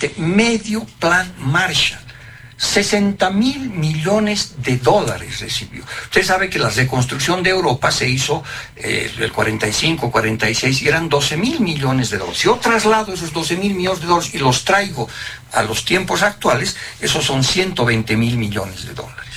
medio plan Marshall. 60.000 millones de dólares recibió. Usted sabe que la reconstrucción de Europa se hizo el 45, 46 y eran 12.000 millones de dólares. Si yo traslado esos 12.000 millones de dólares y los traigo a los tiempos actuales, esos son 120.000 millones de dólares.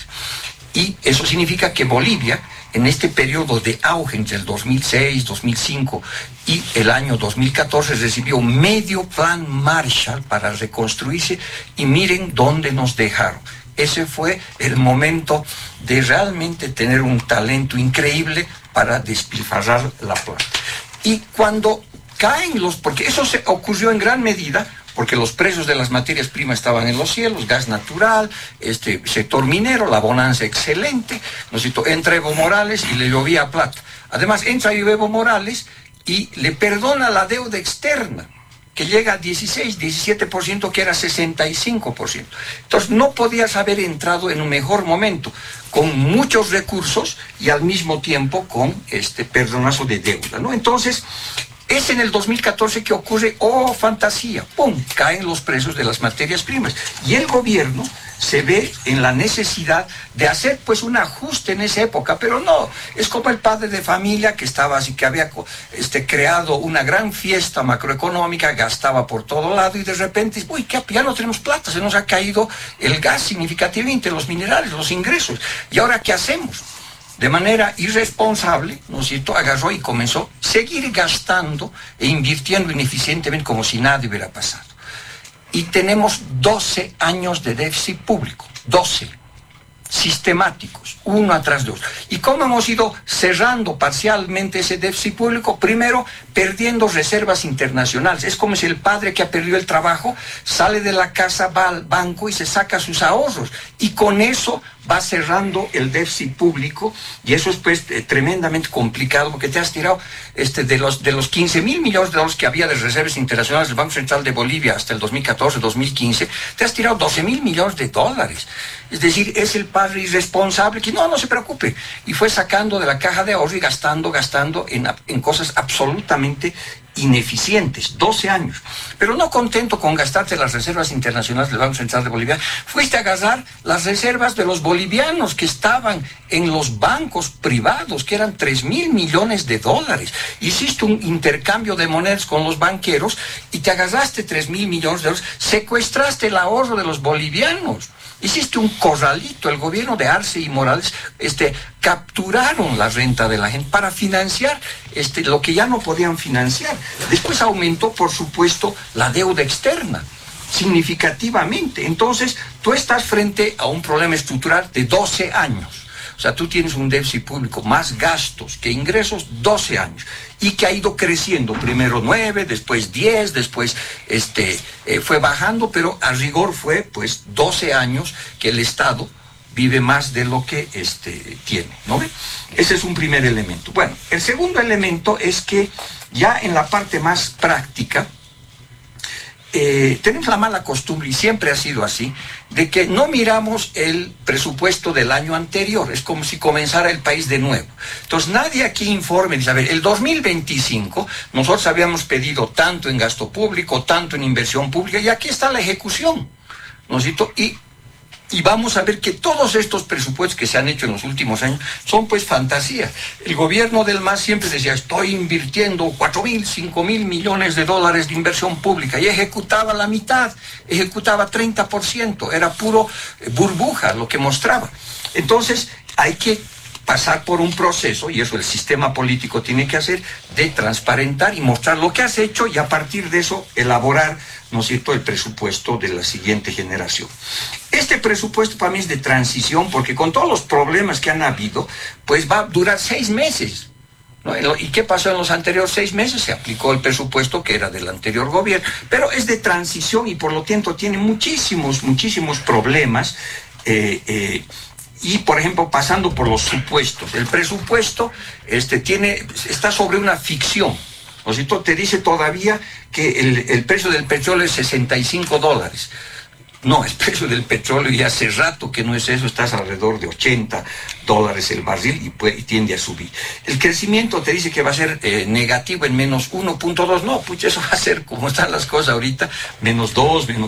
Y eso significa que Bolivia, en este periodo de auge entre el 2006, 2005 y el año 2014, recibió medio plan Marshall para reconstruirse y miren dónde nos dejaron. Ese fue el momento de realmente tener un talento increíble para despilfarrar la plata. Y cuando caen porque eso se ocurrió en gran medida porque los precios de las materias primas estaban en los cielos, gas natural, sector minero, la bonanza excelente, ¿no es cierto? Entra Evo Morales y le llovía plata. Además, entra Evo Morales y le perdona la deuda externa, que llega a 16, 17%, que era 65%. Entonces, no podías haber entrado en un mejor momento, con muchos recursos y al mismo tiempo con perdonazo de deuda, ¿no? Entonces, es en el 2014 que ocurre, fantasía, ¡pum!, caen los precios de las materias primas. Y el gobierno se ve en la necesidad de hacer pues un ajuste en esa época, pero no, es como el padre de familia que estaba así, que había creado una gran fiesta macroeconómica, gastaba por todo lado y de repente, uy, ya no tenemos plata, se nos ha caído el gas significativamente, los minerales, los ingresos, ¿y ahora qué hacemos? De manera irresponsable, ¿no es cierto?, agarró y comenzó a seguir gastando e invirtiendo ineficientemente como si nada hubiera pasado. Y tenemos 12 años de déficit público, 12, sistemáticos, uno atrás de otro. ¿Y cómo hemos ido cerrando parcialmente ese déficit público? Primero, perdiendo reservas internacionales. Es como si el padre que ha perdido el trabajo sale de la casa, va al banco y se saca sus ahorros. Y con eso va cerrando el déficit público, y eso es pues tremendamente complicado, porque te has tirado de los 15.000 millones de dólares que había de reservas internacionales del Banco Central de Bolivia hasta el 2014, 2015, te has tirado 12.000 millones de dólares. Es decir, es el padre irresponsable que no se preocupe, y fue sacando de la caja de ahorro y gastando en cosas absolutamente ineficientes, 12 años. Pero no contento con gastarte las reservas internacionales del Banco Central de Bolivia, fuiste a agarrar las reservas de los bolivianos que estaban en los bancos privados, que eran 3.000 millones de dólares. Hiciste un intercambio de monedas con los banqueros y te agarraste 3.000 millones de dólares, secuestraste el ahorro de los bolivianos. Hiciste un corralito, el gobierno de Arce y Morales capturaron la renta de la gente para financiar lo que ya no podían financiar. Después aumentó, por supuesto, la deuda externa significativamente. Entonces, tú estás frente a un problema estructural de 12 años. O sea, tú tienes un déficit público, más gastos que ingresos, 12 años. Y que ha ido creciendo, primero 9, después 10, después fue bajando, pero a rigor fue pues 12 años que el Estado vive más de lo que tiene, ¿no ve? Ese es un primer elemento. Bueno, el segundo elemento es que ya en la parte más práctica, tenemos la mala costumbre, y siempre ha sido así, de que no miramos el presupuesto del año anterior. Es como si comenzara el país de nuevo. Entonces nadie aquí informe, dice, a ver, el 2025 nosotros habíamos pedido tanto en gasto público, tanto en inversión pública, y aquí está la ejecución, ¿no es cierto? Y vamos a ver que todos estos presupuestos que se han hecho en los últimos años son pues fantasías. El gobierno del MAS siempre decía, estoy invirtiendo 4.000, 5.000 millones de dólares de inversión pública, y ejecutaba la mitad, ejecutaba 30%, era puro burbuja lo que mostraba. Entonces hay que pasar por un proceso, y eso el sistema político tiene que hacer, de transparentar y mostrar lo que has hecho, y a partir de eso elaborar, ¿no es cierto?, el presupuesto de la siguiente generación. Este presupuesto para mí es de transición, porque con todos los problemas que han habido, pues va a durar 6 meses. ¿No? ¿Y qué pasó en los anteriores 6 meses? Se aplicó el presupuesto que era del anterior gobierno, pero es de transición y por lo tanto tiene muchísimos problemas. Y, por ejemplo, pasando por los supuestos. El presupuesto está sobre una ficción. ¿No es cierto? Te dice todavía que el precio del petróleo es $65. No, el precio del petróleo ya hace rato que no es eso, estás alrededor de $80 el barril y tiende a subir. El crecimiento te dice que va a ser negativo en menos 1.2, no, pues eso va a ser como están las cosas ahorita, -2,